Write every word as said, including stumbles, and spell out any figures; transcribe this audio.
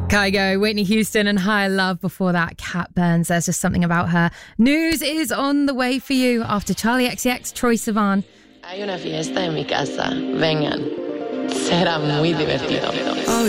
Kygo, Whitney Houston and Higher Love. Before that, Cat Burns. There's just something about her. News is on the way for you after Charlie X C X, Troye Sivan. Hay una fiesta en mi casa. Vengan. Será muy divertido. Oh,